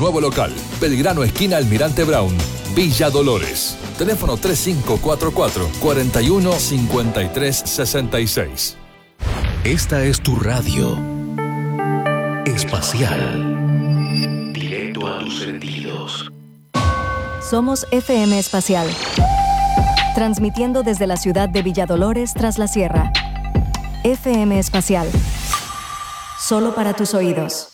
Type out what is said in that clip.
nuevo local, Belgrano esquina Almirante Brown, Villa Dolores. Teléfono 3544-415366. Esta es tu radio espacial. Directo a tus sentidos. Somos FM Espacial. Transmitiendo desde la ciudad de Villa Dolores tras la sierra. FM Espacial. Solo para tus oídos.